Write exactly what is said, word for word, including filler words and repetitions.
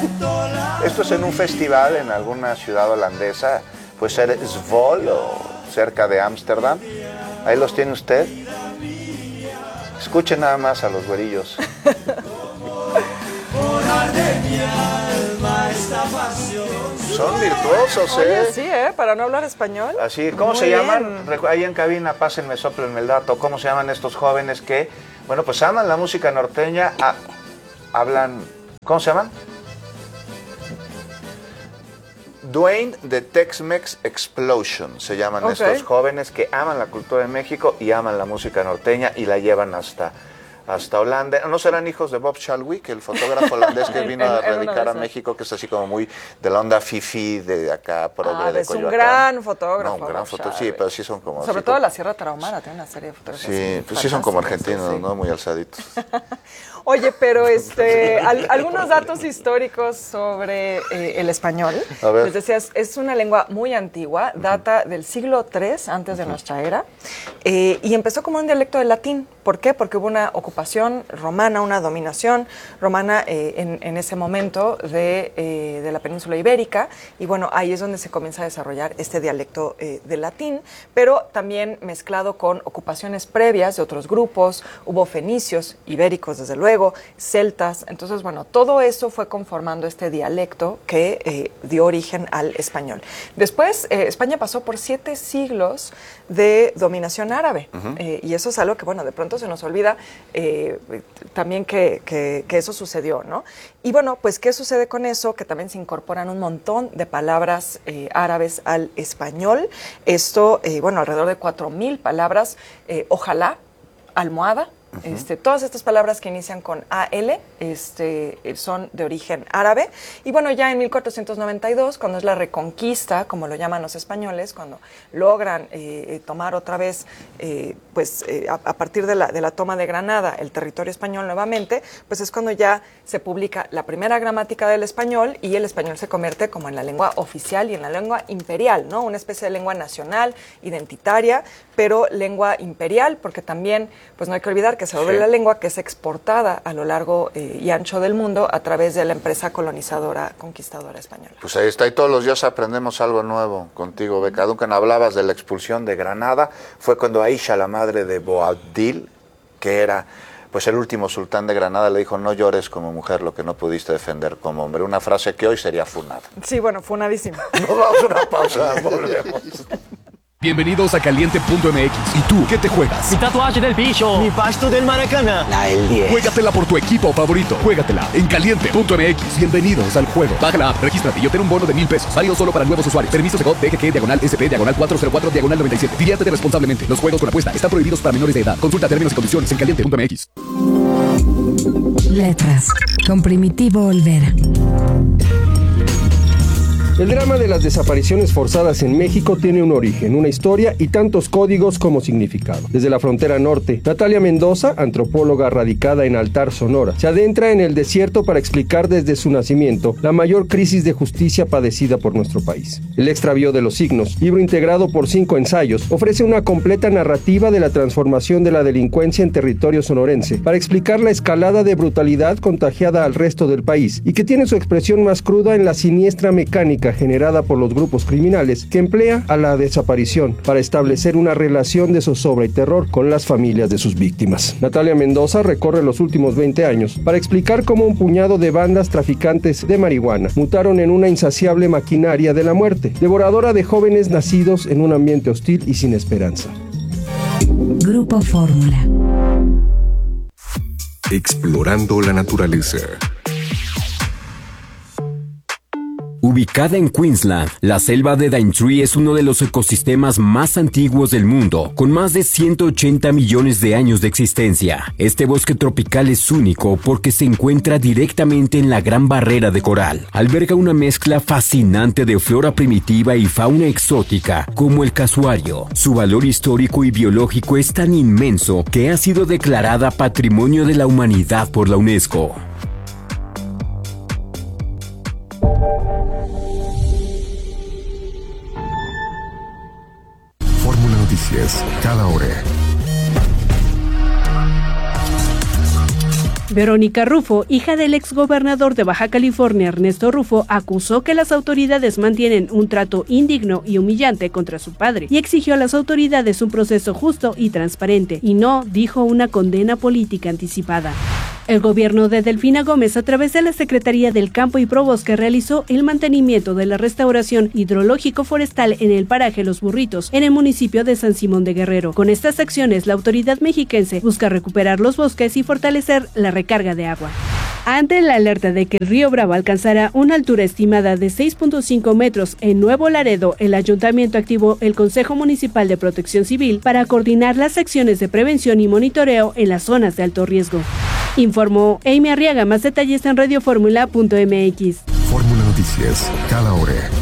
Esto es en un festival en alguna ciudad holandesa, puede ser Zwolle o cerca de Ámsterdam. Ahí los tiene usted. Escuchen nada más a los güerillos. Son virtuosos, ¿eh? Oye, sí, ¿eh? Para no hablar español. Así, ¿cómo Muy se bien. llaman? Ahí en cabina, pásenme, soplenme el dato. ¿Cómo se llaman estos jóvenes que, bueno, pues aman la música norteña, a, hablan, ¿cómo se llaman? Dwayne de Tex-Mex Explosion se llaman okay. Estos jóvenes que aman la cultura de México y aman la música norteña y la llevan hasta, hasta Holanda. ¿No serán hijos de Bob Chalwick, el fotógrafo holandés que vino a radicar a México, que es así como muy de la onda fifi de acá, progre ah, de es Coyoacán? un gran fotógrafo. No, un gran fotógrafo, sí, pero sí son como... Sobre todo como, la Sierra Tarahumara, tiene una serie de fotografías. Sí, pues sí son como argentinos, sí. ¿No? Muy alzaditos. Oye, pero este, al, algunos datos históricos sobre eh, el español. A ver. Les decía, es, es una lengua muy antigua, data uh-huh. del siglo tres antes de uh-huh. nuestra era, eh, y empezó como un dialecto del latín. ¿Por qué? Porque hubo una ocupación romana, una dominación romana eh, en, en ese momento de, eh, de la península ibérica, y bueno, ahí es donde se comienza a desarrollar este dialecto eh, del latín, pero también mezclado con ocupaciones previas de otros grupos, hubo fenicios, ibéricos desde luego, celtas, entonces bueno, todo eso fue conformando este dialecto que eh, dio origen al español. Después, eh, España pasó por siete siglos de dominación árabe, uh-huh. eh, y eso es algo que bueno, de pronto se nos olvida eh, también que, que, que eso sucedió, ¿no? Y bueno, pues ¿qué sucede con eso? Que también se incorporan un montón de palabras eh, árabes al español. Esto, eh, bueno, alrededor de cuatro mil palabras, eh, ojalá, almohada. Uh-huh. Este, todas estas palabras que inician con A L este, son de origen árabe. Y bueno, ya en mil cuatrocientos noventa y dos, cuando es la reconquista, como lo llaman los españoles, cuando logran eh, tomar otra vez, eh, pues eh, a, a partir de la, de la toma de Granada, el territorio español nuevamente, pues es cuando ya se publica la primera gramática del español y el español se convierte como en la lengua oficial y en la lengua imperial, ¿no? Una especie de lengua nacional, identitaria, pero lengua imperial, porque también, pues no hay que olvidar que que se vuelve sí. la lengua que es exportada a lo largo eh, y ancho del mundo a través de la empresa colonizadora, conquistadora española. Pues ahí está, y todos los días aprendemos algo nuevo contigo, Beca Duncan. Hablabas de la expulsión de Granada, fue cuando Aisha, la madre de Boabdil, que era pues el último sultán de Granada, le dijo: no llores como mujer lo que no pudiste defender como hombre. Una frase que hoy sería funada. Sí, bueno, funadísima. Nos vamos a una pausa, volvemos. Bienvenidos a Caliente punto M X. ¿Y tú qué te juegas? Mi tatuaje del bicho. Mi pasto del Maracaná. La del diez. Juégatela por tu equipo favorito. Juégatela en Caliente punto M X. Bienvenidos al juego. Baja la app, regístrate y obtén un bono de mil pesos. Válido solo para nuevos usuarios. Permiso Segov D G G diagonal S P diagonal cuatro cero cuatro diagonal noventa y siete. Diviértete responsablemente. Los juegos con apuesta están prohibidos para menores de edad. Consulta términos y condiciones en Caliente punto M X. Letras con Primitivo Olvera. El drama de las desapariciones forzadas en México tiene un origen, una historia y tantos códigos como significado. Desde la frontera norte, Natalia Mendoza, antropóloga radicada en Altar, Sonora, se adentra en el desierto para explicar desde su nacimiento la mayor crisis de justicia padecida por nuestro país. El extravío de los signos, libro integrado por cinco ensayos, ofrece una completa narrativa de la transformación de la delincuencia en territorio sonorense para explicar la escalada de brutalidad contagiada al resto del país y que tiene su expresión más cruda en la siniestra mecánica generada por los grupos criminales que emplea a la desaparición para establecer una relación de zozobra y terror con las familias de sus víctimas. Natalia Mendoza recorre los últimos veinte años para explicar cómo un puñado de bandas traficantes de marihuana mutaron en una insaciable maquinaria de la muerte, devoradora de jóvenes nacidos en un ambiente hostil y sin esperanza. Grupo Fórmula. Explorando la naturaleza. Ubicada en Queensland, la selva de Daintree es uno de los ecosistemas más antiguos del mundo, con más de ciento ochenta millones de años de existencia. Este bosque tropical es único porque se encuentra directamente en la Gran Barrera de Coral. Alberga una mezcla fascinante de flora primitiva y fauna exótica, como el casuario. Su valor histórico y biológico es tan inmenso que ha sido declarada Patrimonio de la Humanidad por la UNESCO. Fórmula Noticias, cada hora. Verónica Rufo, hija del exgobernador de Baja California, Ernesto Rufo, acusó que las autoridades mantienen un trato indigno y humillante contra su padre y exigió a las autoridades un proceso justo y transparente, y no, dijo, una condena política anticipada. El gobierno de Delfina Gómez, a través de la Secretaría del Campo y Probosque, realizó el mantenimiento de la restauración hidrológico-forestal en el paraje Los Burritos, en el municipio de San Simón de Guerrero. Con estas acciones, la autoridad mexiquense busca recuperar los bosques y fortalecer la recarga de agua. Ante la alerta de que el río Bravo alcanzará una altura estimada de seis punto cinco metros en Nuevo Laredo, el ayuntamiento activó el Consejo Municipal de Protección Civil para coordinar las acciones de prevención y monitoreo en las zonas de alto riesgo. Informó Amy Arriaga. Más detalles en radio fórmula punto m x. Fórmula Noticias, cada hora.